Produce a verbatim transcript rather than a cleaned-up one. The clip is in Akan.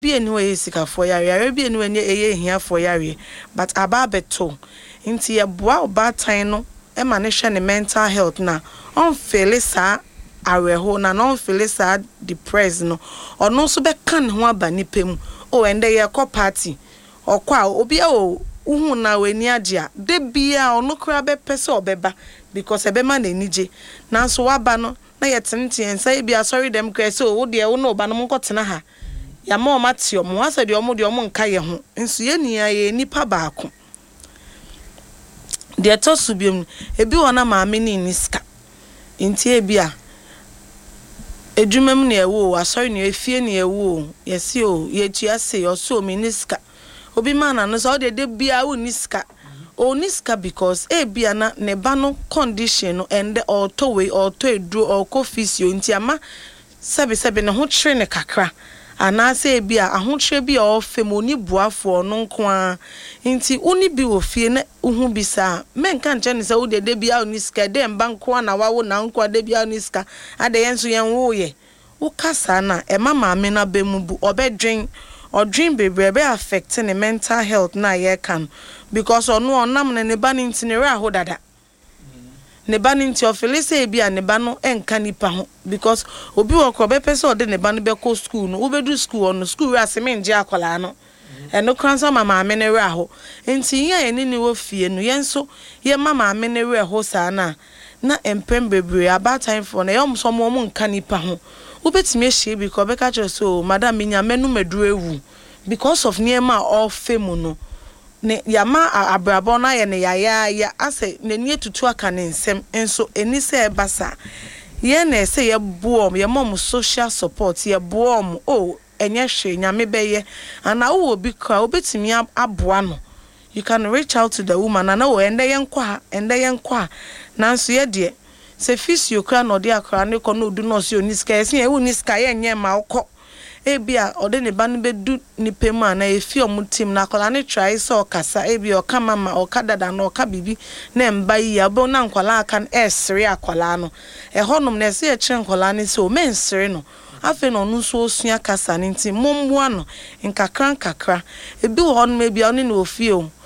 be anyway sika for yare be anyway eye hia for yare but aba beto nti ye boa oba tan no e ma ne hwe ne mental health na on feel sa aweho na no feel sa depressed no ono so be kan ho aba nipem o ende ye ko party okwa obi o uhu na weni agya de bia ono kra be pese obeba because ebema na enije nanso waba no na yetente ensa bia sorry dem kra se o de wo no ba no nkotena ha ya ma o matio mo asa de omo de omo nka ye ho nso ye nia ye nipa baako de to subium ebi wona maame ni niska nti ebia edwumam na ewo asori na efie na ewo yesi o ye tua se o so miniska obi mana no so de de bia o niska o niska because e bia na ne ba no condition no and or to we or to edru or coffee nti ama sebe sebe ne ho tre ne kakra ana se bia ahotre bia o femoni buafo no nko a nti uni bi wo fie na uhu bisa menka nche ne se wo de de bia o niska de mba nko na wawo na nko de bia o niska ade yenso yen wo ye wo kasa na e mama me na be mu bu obedwen or dream baby be affecting the mental health na ye can because onu onam ne ne ba ne ntinere ahodada ne ba ne nti ofilise bia ne ba no enka nipa ho because obi wo kro be pese ode ne ba no be ko school no obedu school on school aseme nje akola no eno kransa mama me ne re aho nti ya eni ni wo fie no yenso ye mama me ne re ho sa na na empem bebre about time for na yom so mo mo nka nipa ho ubetimi ehie because be ka so madam nya menu meduru ewu because of niema all fame no ne yama abrabo na ye ne yaya ya ase ne nie tutu aka ne nsem enso eni se ebasa ye na se ye boom ye mom social support ye boom oh enye hwe nyame beye ana wo obi ka obetimi aboa no you can reach out to the woman and wo ende ye nkwa ende ye nkwa nanso ye de se fisi okra no de akra ne ko no du no se oniska ese e uniska ye nye ma okọ ebia ode ne ba no bedu ni pemu ana efi omutim na akola ne try so okasa ebia oka mama oka dada na oka bibi na mba yi abo na nkwala aka esere akola no e honom na se e kire nkwala ne se o mensere no afi no no so osua kasa ne nti mommoa no nkakra nkakra ebi wo honom ebia oni na ofie o